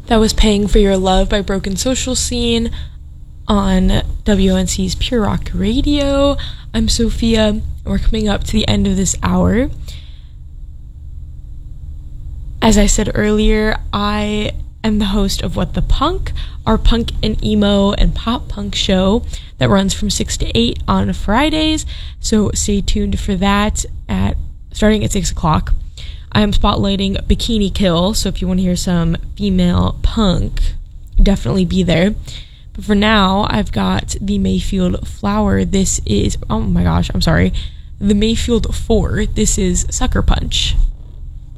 That was Paying for Your Love by Broken Social Scene on WNC's Pure Rock Radio. I'm Sophia. We're coming up to the end of this hour. As I said earlier, I am the host of What the Punk, our punk and emo and pop punk show that runs from 6 to 8 on Fridays. So stay tuned for that starting at 6 o'clock. I am spotlighting Bikini Kill, so if you want to hear some female punk, definitely be there. But for now, I've got the Mayfield Flower. This is, oh my gosh, I'm sorry. The Mayfield 4. This is Sucker Punch.